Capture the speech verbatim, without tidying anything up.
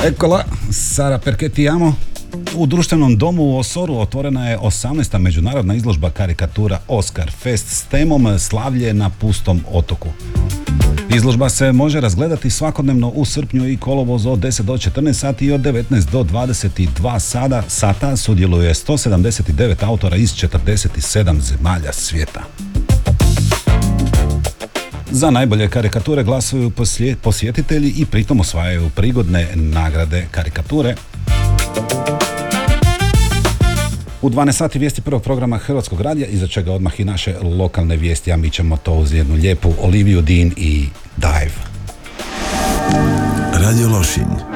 Eccola, Sara perché ti amo. U društvenom domu u Osoru otvorena je osamnaesta međunarodna izložba karikatura Oscar Fest s temom Slavlje na pustom otoku. Izložba se može razgledati svakodnevno u srpnju i kolovozu od deset do četrnaest sati i od devetnaest do dvadeset dva sata. Sata sudjeluje sto sedamdeset devet autora iz četrdeset sedam zemalja svijeta. Za najbolje karikature glasuju posjetitelji i pritom osvajaju prigodne nagrade karikature. U dvanaest sati vijesti prvog programa Hrvatskog radija, iza čega odmah i naše lokalne vijesti, a mi ćemo to uz jednu lijepu Oliviju Dean i Dive. Radio Lošinj.